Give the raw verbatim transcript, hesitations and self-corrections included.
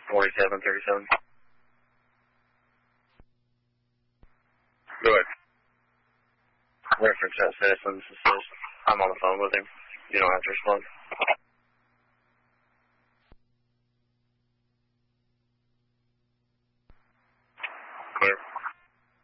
forty-seven thirty-seven. Go ahead. Reference at Citizens. It says I'm on the phone with him. You don't have to respond.